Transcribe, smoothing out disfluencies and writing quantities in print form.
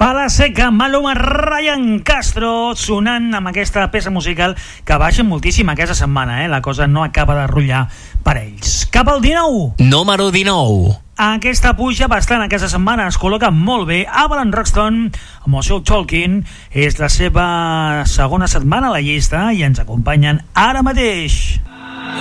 Pala Seca, Maluma, Ryan Castro, sonant amb aquesta peça musical que baixa moltíssim aquesta setmana, La cosa no acaba de rotllar per ells. Cap al 19. Número 19. Aquesta puja bastant aquesta setmana, es col·loca molt bé Avalon Roxton amb el seu Talking. És la seva segona setmana a la llista i ens acompanyen ara mateix.